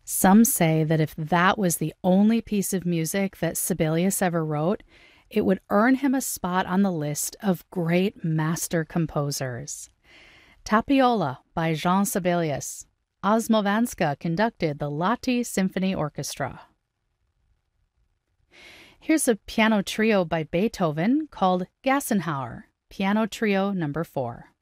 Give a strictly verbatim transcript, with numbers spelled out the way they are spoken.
Some say that if that was the only piece of music that Sibelius ever wrote, it would earn him a spot on the list of great master composers. Tapiola by Jean Sibelius. Osmovanska conducted the Lahti Symphony Orchestra. Here's a piano trio by Beethoven called Gassenhauer, Piano Trio Number four.